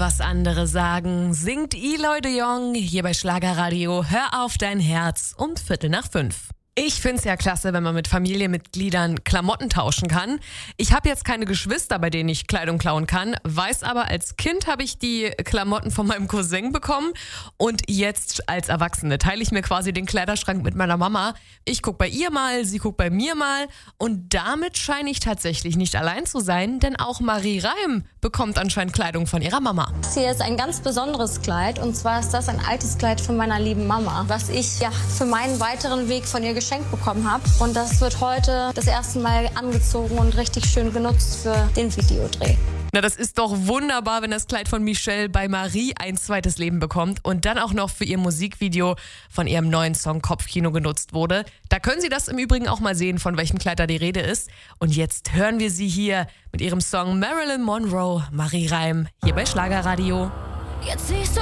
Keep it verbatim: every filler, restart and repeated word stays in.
was andere sagen, singt Eloy de Jong hier bei Schlagerradio Hör auf dein Herz um Viertel nach fünf. Ich find's ja klasse, wenn man mit Familienmitgliedern Klamotten tauschen kann. Ich habe jetzt keine Geschwister, bei denen ich Kleidung klauen kann, weiß aber, als Kind habe ich die Klamotten von meinem Cousin bekommen und jetzt als Erwachsene teile ich mir quasi den Kleiderschrank mit meiner Mama. Ich guck bei ihr mal, sie guckt bei mir mal und damit scheine ich tatsächlich nicht allein zu sein, denn auch Marie Reim bekommt anscheinend Kleidung von ihrer Mama. Das hier ist ein ganz besonderes Kleid und zwar ist das ein altes Kleid von meiner lieben Mama, was ich ja für meinen weiteren Weg von ihr geschenkt bekommen habe. Und das wird heute das erste Mal angezogen und richtig schön genutzt für den Videodreh. Na, das ist doch wunderbar, wenn das Kleid von Michelle bei Marie ein zweites Leben bekommt und dann auch noch für ihr Musikvideo von ihrem neuen Song Kopfkino genutzt wurde. Da können Sie das im Übrigen auch mal sehen, von welchem Kleid da die Rede ist. Und jetzt hören wir sie hier mit ihrem Song Marilyn Monroe, Marie Reim, hier bei Schlagerradio. Jetzt siehst du